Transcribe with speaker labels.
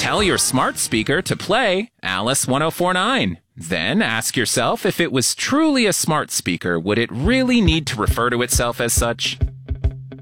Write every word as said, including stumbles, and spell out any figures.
Speaker 1: Tell your smart speaker to play Alice one oh four nine. Then ask yourself if it was truly a smart speaker, would it really need to refer to itself as such?